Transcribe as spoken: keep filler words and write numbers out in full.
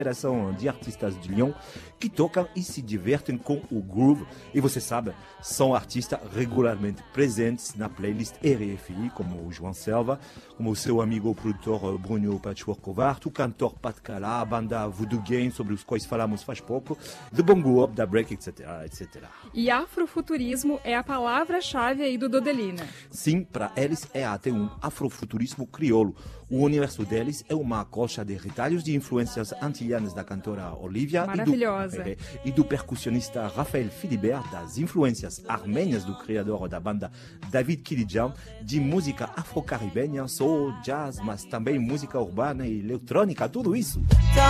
Federação de Artistas de Lyon que tocam e se divertem com o groove. E você sabe, são artistas regularmente presentes na playlist R F I, como o João Selva, como o seu amigo o produtor Bruno Patchwork Covart, o cantor Pat Cala, a banda Voodoo Game, sobre os quais falamos faz pouco, The Bongo Up, da Break, etc, etcétera. E afrofuturismo é a palavra-chave aí do Dodelina. Sim, para eles é até um afrofuturismo crioulo. O universo deles é uma coxa de retalhos de influências antilhanas da cantora Olivia Maravilhosa. E, do, é, e do percussionista Rafael Philibert, das influências armênias do criador da banda David Kilijan, de música afro-caribenha, soul, jazz, mas também música urbana e eletrônica, tudo isso.